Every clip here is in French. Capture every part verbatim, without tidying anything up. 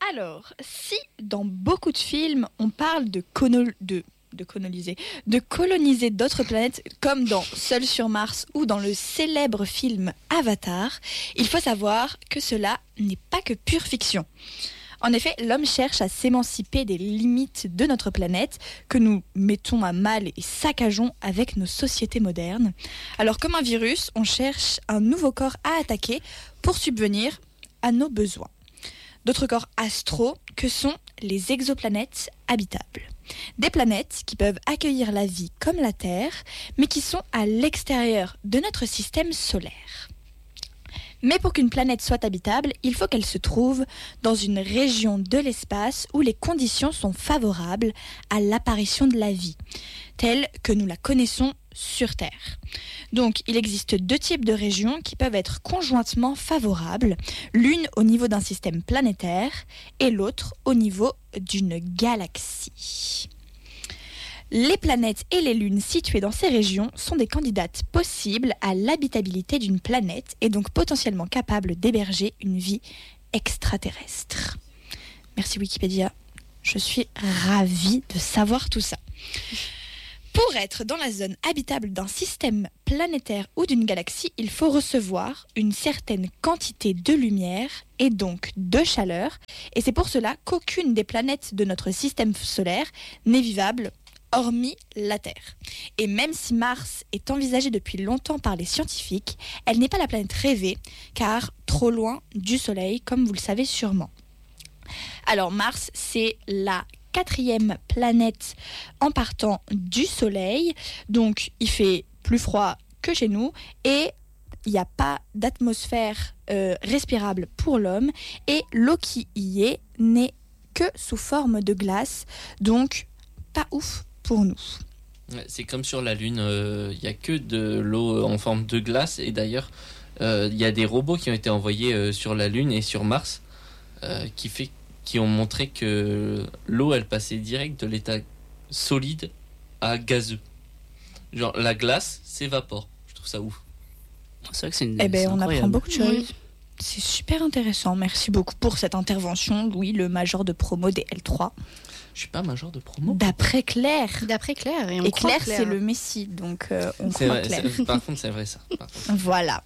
Alors, si dans beaucoup de films, on parle de, cono- de, de coloniser, de coloniser d'autres planètes, comme dans Seul sur Mars ou dans le célèbre film Avatar, il faut savoir que cela n'est pas que pure fiction. En effet, l'homme cherche à s'émanciper des limites de notre planète que nous mettons à mal et saccageons avec nos sociétés modernes. Alors, comme un virus, on cherche un nouveau corps à attaquer pour subvenir à nos besoins. D'autres corps astraux que sont les exoplanètes habitables. Des planètes qui peuvent accueillir la vie comme la Terre, mais qui sont à l'extérieur de notre système solaire. Mais pour qu'une planète soit habitable, il faut qu'elle se trouve dans une région de l'espace où les conditions sont favorables à l'apparition de la vie, telle que nous la connaissons sur Terre. Donc, il existe deux types de régions qui peuvent être conjointement favorables, l'une au niveau d'un système planétaire et l'autre au niveau d'une galaxie. Les planètes et les lunes situées dans ces régions sont des candidates possibles à l'habitabilité d'une planète et donc potentiellement capables d'héberger une vie extraterrestre. Merci Wikipédia, je suis ravie de savoir tout ça. Pour être dans la zone habitable d'un système planétaire ou d'une galaxie, il faut recevoir une certaine quantité de lumière et donc de chaleur. Et c'est pour cela qu'aucune des planètes de notre système solaire n'est vivable, hormis la Terre. Et même si Mars est envisagée depuis longtemps par les scientifiques, elle n'est pas la planète rêvée, car trop loin du Soleil, comme vous le savez sûrement. Alors Mars, c'est la quatrième planète en partant du Soleil, donc il fait plus froid que chez nous et il n'y a pas d'atmosphère euh, respirable pour l'homme et l'eau qui y est n'est que sous forme de glace, donc pas ouf pour nous. C'est comme sur la Lune, il euh, n'y a que de l'eau en forme de glace et d'ailleurs il euh, y a des robots qui ont été envoyés euh, sur la Lune et sur Mars euh, qui fait qui ont montré que l'eau, elle passait direct de l'état solide à gazeux. Genre, la glace s'évapore. Je trouve ça ouf. C'est vrai que c'est une... Eh ben, c'est on incroyable. apprend beaucoup de choses. Oui. C'est super intéressant. Merci beaucoup pour cette intervention, Louis, le major de promo des L trois. Je suis pas major de promo. D'après Claire. D'après Claire. Et, on Et croit Claire, Claire, c'est le Messie, donc euh, on C'est croit vrai, Claire. c'est- par contre, c'est vrai ça. Par contre. Voilà.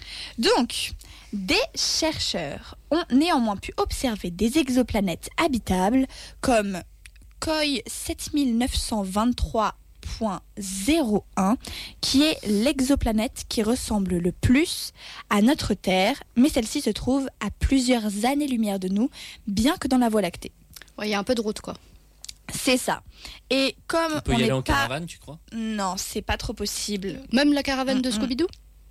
Donc, des chercheurs ont néanmoins pu observer des exoplanètes habitables comme Koi sept neuf deux trois point zéro un, qui est l'exoplanète qui ressemble le plus à notre Terre, mais celle-ci se trouve à plusieurs années-lumière de nous, bien que dans la Voie lactée. Ouais, il y a un peu de route, quoi. C'est ça. Et comme On peut on y aller n'est en pas... caravane, tu crois? Non, c'est pas trop possible. Même la caravane de Mm, mm. Scooby-Doo.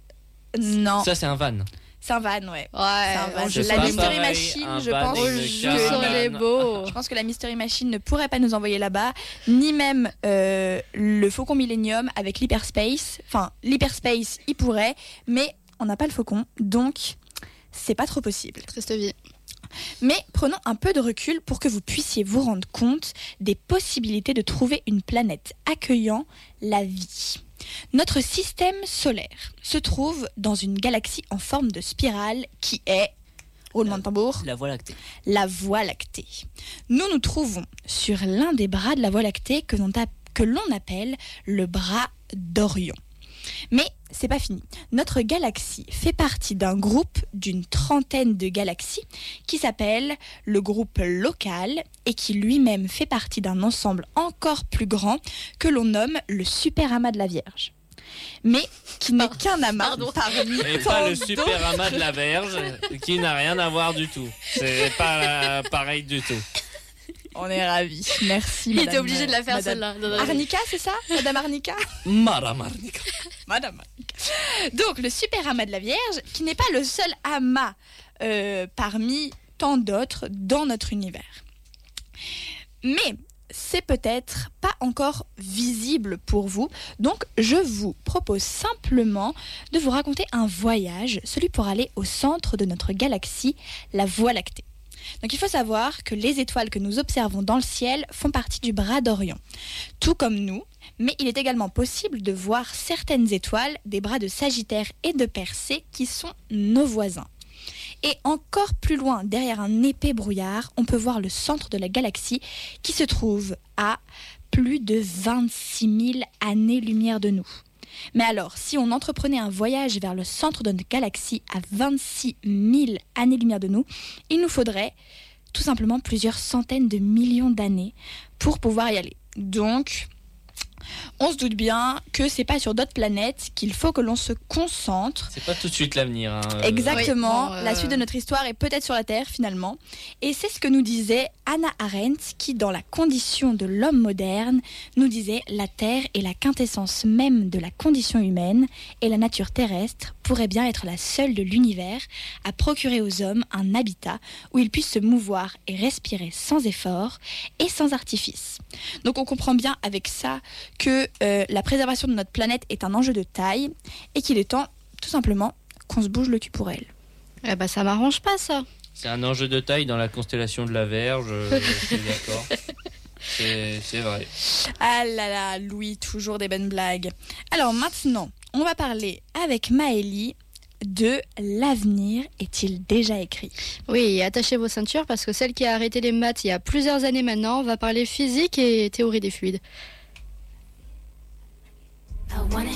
Non, Ça, c'est un van. c'est un van, ouais. Ouais, C'est un van. on Je- joue la sur les Mystery beaux. Machine, un je van pense. et On une joue caravane. sur les beaux. Je pense que la Mystery Machine ne pourrait pas nous envoyer là-bas, ni même euh, le Faucon Millennium avec l'Hyperspace. Enfin, l'Hyperspace, il pourrait, mais on n'a pas le Faucon, donc c'est pas trop possible. Triste vie. Mais prenons un peu de recul pour que vous puissiez vous rendre compte des possibilités de trouver une planète accueillant la vie. Notre système solaire se trouve dans une galaxie en forme de spirale qui est, roulement de tambour, La Voie lactée. la Voie lactée. Nous nous trouvons sur l'un des bras de la Voie lactée que l'on, tape- que l'on appelle le bras d'Orion. Mais c'est pas fini. Notre galaxie fait partie d'un groupe d'une trentaine de galaxies qui s'appelle le groupe local et qui lui-même fait partie d'un ensemble encore plus grand que l'on nomme le super amas de la Vierge. Mais qui n'est qu'un amas parmi Et tant pas le d'autres. super amas de la Verge qui n'a rien à voir du tout. C'est pas euh, pareil du tout. On est ravis. Merci. Il madame, était obligé de la faire, madame celle-là. Non, non, non. Arnica, c'est ça? Madame Arnica? Madame Arnica. Madame Arnica. Donc, le super amas de la Vierge, qui n'est pas le seul amas euh, parmi tant d'autres dans notre univers. Mais c'est peut-être pas encore visible pour vous, donc je vous propose simplement de vous raconter un voyage, celui pour aller au centre de notre galaxie, la Voie lactée. Donc il faut savoir que les étoiles que nous observons dans le ciel font partie du bras d'Orion, tout comme nous, mais il est également possible de voir certaines étoiles des bras de Sagittaire et de Persée qui sont nos voisins. Et encore plus loin, derrière un épais brouillard, on peut voir le centre de la galaxie qui se trouve à plus de vingt-six mille années-lumière de nous. Mais alors, si on entreprenait un voyage vers le centre de notre galaxie à vingt-six mille années-lumière de nous, il nous faudrait tout simplement plusieurs centaines de millions d'années pour pouvoir y aller. Donc, on se doute bien que c'est pas sur d'autres planètes qu'il faut que l'on se concentre. C'est pas tout de suite l'avenir. Hein. Exactement. Oui, bon, euh... La suite de notre histoire est peut-être sur la Terre finalement. Et c'est ce que nous disait Hannah Arendt, qui dans La condition de l'homme moderne nous disait: la Terre est la quintessence même de la condition humaine et la nature terrestre pourrait bien être la seule de l'univers à procurer aux hommes un habitat où ils puissent se mouvoir et respirer sans effort et sans artifice. Donc on comprend bien avec ça que euh, la préservation de notre planète est un enjeu de taille et qu'il est temps tout simplement qu'on se bouge le cul pour elle. Eh ben, ça m'arrange pas, ça. C'est un enjeu de taille dans la constellation de la Vierge, euh, je suis d'accord. C'est, c'est vrai. Ah là là, Louis, toujours des bonnes blagues. Alors maintenant, on va parler avec Maëlie de l'avenir est-il déjà écrit ? Oui, et attachez vos ceintures parce que celle qui a arrêté les maths il y a plusieurs années maintenant va parler physique et théorie des fluides.